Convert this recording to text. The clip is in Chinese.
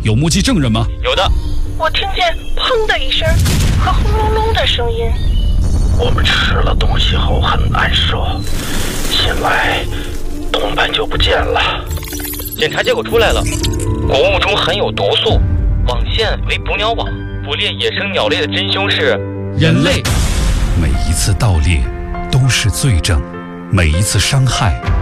有目击证人吗？ 有的。 我听见砰的一声和轰隆隆的声音。 我们吃了东西后很难受，醒来同伴就不见了。 检查结果出来了，果物中含有毒素，网线为捕鸟网，捕猎野生鸟类的真凶是人类。每一次盗猎都是罪证，每一次伤害